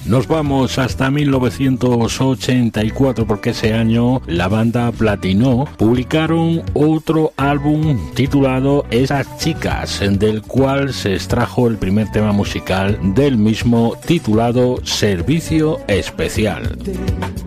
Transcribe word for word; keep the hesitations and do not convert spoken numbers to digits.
Nos vamos hasta mil novecientos ochenta y cuatro porque ese año la banda Platino publicaron otro álbum titulado Esas Chicas, del cual se extrajo el primer tema musical del mismo titulado Servicio Especial.